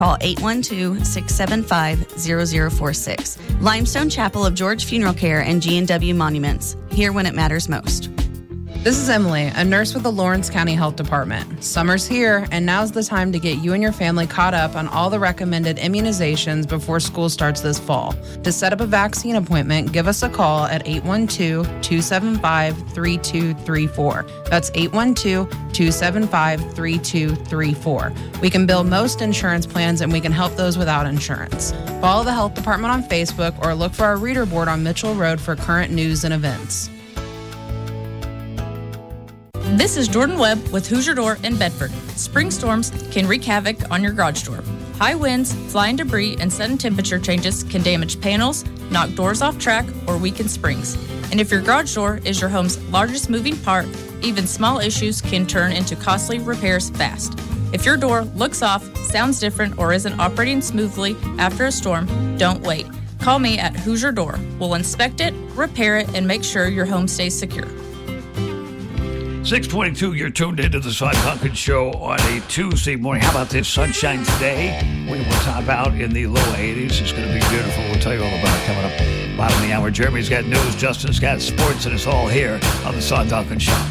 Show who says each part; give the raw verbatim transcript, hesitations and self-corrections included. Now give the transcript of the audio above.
Speaker 1: Call eight one two, six seven five, zero zero four six. Limestone Chapel of George Funeral Care and G and W Monuments. Here when it matters most.
Speaker 2: This is Emily, a nurse with the Lawrence County Health Department. Summer's here, and now's the time to get you and your family caught up on all the recommended immunizations before school starts this fall. To set up a vaccine appointment, give us a call at eight one two, two seven five, three two three four. That's eight one two, two seven five, three two three four. We can bill most insurance plans, and we can help those without insurance. Follow the health department on Facebook or look for our reader board on Mitchell Road for current news and events.
Speaker 3: This is Jordan Webb with Hoosier Door in Bedford. Spring storms can wreak havoc on your garage door. High winds, flying debris, and sudden temperature changes can damage panels, knock doors off track, or weaken springs. And if your garage door is your home's largest moving part, even small issues can turn into costly repairs fast. If your door looks off, sounds different, or isn't operating smoothly after a storm, don't wait. Call me at Hoosier Door. We'll inspect it, repair it, and make sure your home stays secure.
Speaker 4: six twenty-two, you're tuned into the Son Duncan Show on a Tuesday morning. How about this sunshine today? We will top out in the low eighties. It's going to be beautiful. We'll tell you all about it coming up bottom of the hour. Jeremy's got news, Justin's got sports, and it's all here on the Son Duncan Show.